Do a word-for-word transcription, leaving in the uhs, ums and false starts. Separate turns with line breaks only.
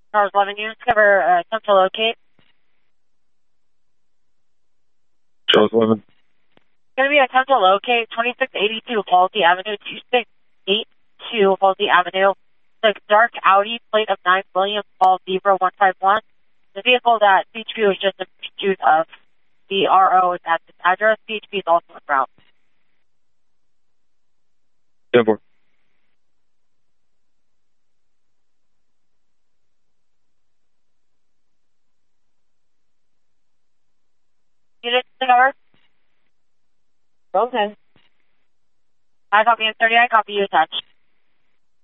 Charles eleven units, cover uh, attempt to locate.
Charles eleven.
It's going to be an attempt to locate twenty-six eighty-two Halsey Avenue, two six eight two Halsey Avenue. The dark Audi, plate of nine William Paul Zebra one five one. The vehicle that C H P was just in pursuit of. The R O is at this address. C H P is also en route.
ten four.
Unit cover.
Okay.
I copy in thirty, I copy you attached.